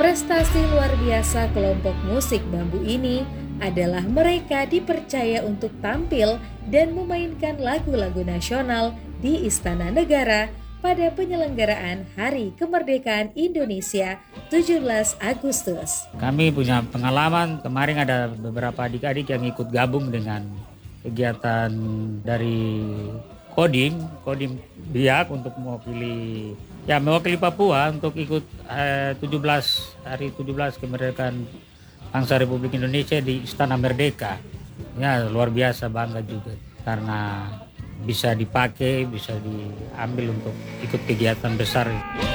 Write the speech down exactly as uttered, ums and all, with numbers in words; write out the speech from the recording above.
Prestasi luar biasa kelompok musik bambu ini adalah mereka dipercaya untuk tampil dan memainkan lagu-lagu nasional di Istana Negara pada penyelenggaraan Hari Kemerdekaan Indonesia tujuh belas Agustus. Kami punya pengalaman, kemarin ada beberapa adik-adik yang ikut gabung dengan kegiatan dari Kodim, Kodim Biak untuk mewakili ya mewakili Papua untuk ikut eh, tujuh belas hari tujuh belas kemerdekaan bangsa Republik Indonesia di Istana Merdeka. Ya luar biasa, bangga juga karena bisa dipakai, bisa diambil untuk ikut kegiatan besar.